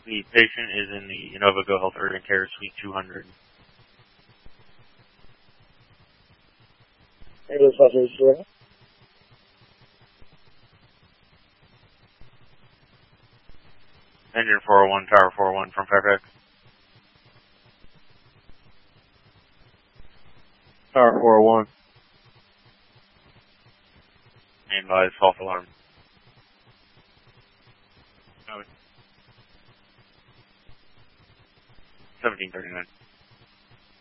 The patient is in the Innova Go Health Urgent Care Suite 200. Ambulance officer, sir. Engine 401, Tower 401 from Fairfax. Tower 401. Main by false alarm. 1739.